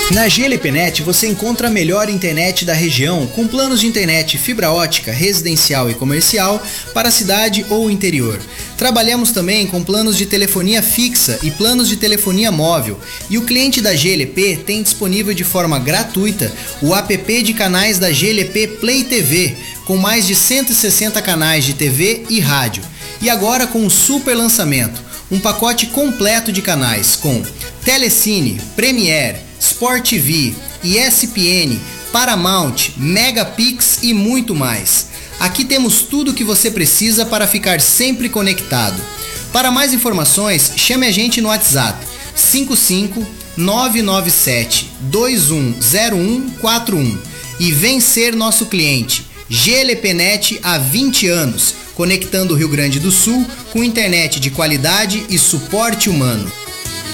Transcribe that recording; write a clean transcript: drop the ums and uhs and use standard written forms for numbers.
Na GLPnet você encontra a melhor internet da região, com planos de internet fibra ótica, residencial e comercial para a cidade ou interior. Trabalhamos também com planos de telefonia fixa e planos de telefonia móvel, e o cliente da GLP tem disponível de forma gratuita o app de canais da GLP Play TV, com mais de 160 canais de TV e rádio. E agora com um super lançamento, um pacote completo de canais com Telecine, Premiere, Sport TV, ESPN, Paramount, Megapix e muito mais. Aqui temos tudo o que você precisa para ficar sempre conectado. Para mais informações, chame a gente no WhatsApp 55 997 210141 e vem ser nosso cliente. GLPnet há 20 anos, conectando o Rio Grande do Sul com internet de qualidade e suporte humano.